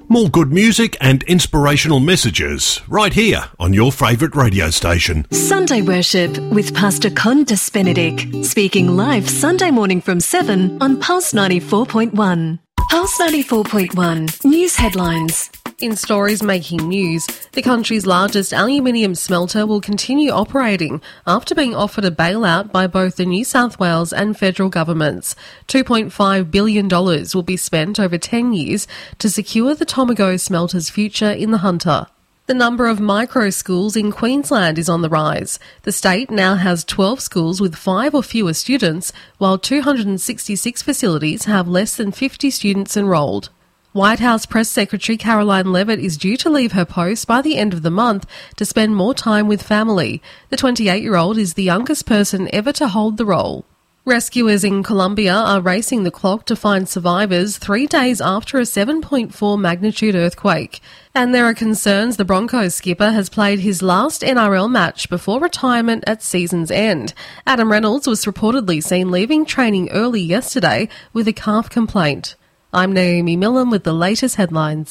More good music and inspirational messages right here on your favourite radio station. Sunday Worship with Pastor Condas Benedict, speaking live Sunday morning from 7 on Pulse 94.1. Pulse 94.1 News Headlines. In stories making news, the country's largest aluminium smelter will continue operating after being offered a bailout by both the New South Wales and federal governments. $2.5 billion will be spent over 10 years to secure the Tomago smelter's future in the Hunter. The number of micro schools in Queensland is on the rise. The state now has 12 schools with 5 or fewer students, while 266 facilities have less than 50 students enrolled. White House Press Secretary Caroline Leavitt is due to leave her post by the end of the month to spend more time with family. The 28-year-old is the youngest person ever to hold the role. Rescuers in Colombia are racing the clock to find survivors 3 days after a 7.4 magnitude earthquake. And there are concerns the Broncos skipper has played his last NRL match before retirement at season's end. Adam Reynolds was reportedly seen leaving training early yesterday with a calf complaint. I'm Naomi Millen with the latest headlines.